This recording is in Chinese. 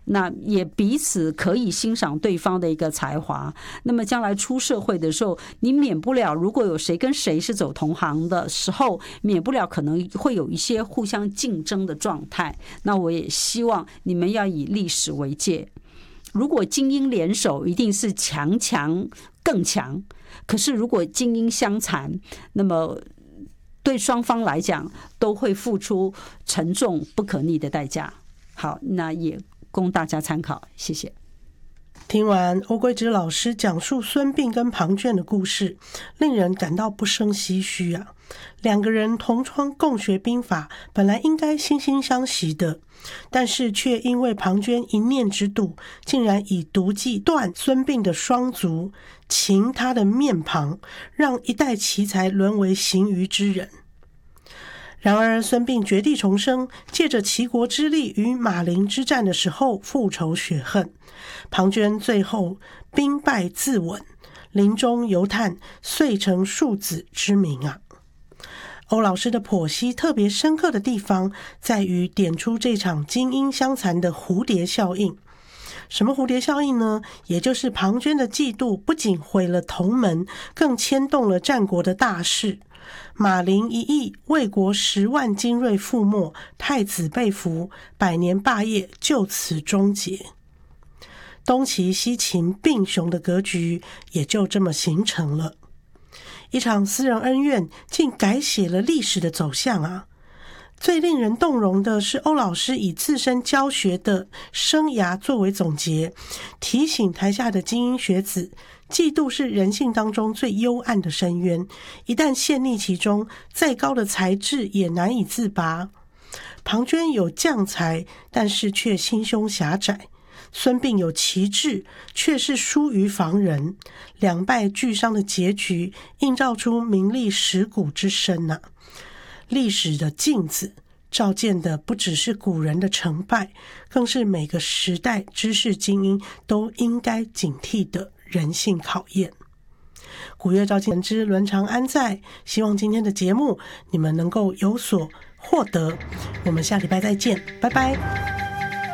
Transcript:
那也彼此可以欣赏对方的一个才华。那么将来出社会的时候，你免不了如果有谁跟谁是走同行的时候，免不了可能会有一些互相竞争的状态。那我也希望你们要以历史为戒。如果精英联手，一定是强更强。可是如果精英相残，那么对双方来讲都会付出沉重不可逆的代价。好，那也供大家参考，谢谢。 听完欧桂芝老师讲述孙膑跟庞涓的故事，令人感到不胜唏嘘啊。两个人同窗共学兵法，本来应该惺惺相惜的，但是却因为庞涓一念之妒，竟然以毒计断孙膑的双足，擒他的面庞，让一代奇才沦为行余之人。然而孙膑绝地重生，借着齐国之力与马陵之战的时候复仇雪恨，庞涓最后兵败自刎，临终犹叹遂成庶子之名啊。欧老师的剖析特别深刻的地方在于点出这场精英相残的蝴蝶效应。什么蝴蝶效应呢？也就是庞涓的嫉妒不仅毁了同门，更牵动了战国的大事。马陵一役，魏国10万精锐覆没，太子被俘，100年霸业就此终结。东齐西秦并雄的格局也就这么形成了。一场私人恩怨竟改写了历史的走向啊！最令人动容的是欧老师以自身教学的生涯作为总结，提醒台下的精英学子，嫉妒是人性当中最幽暗的深渊，一旦陷溺其中，再高的才智也难以自拔。庞涓有将才，但是却心胸狭窄；孙膑有奇智，却是疏于防人，两败俱伤的结局映照出名利蚀骨之深啊！历史的镜子照见的不只是古人的成败，更是每个时代知识精英都应该警惕的人性考验。古月照今之伦常安在，希望今天的节目你们能够有所获得。我们下礼拜再见，拜拜。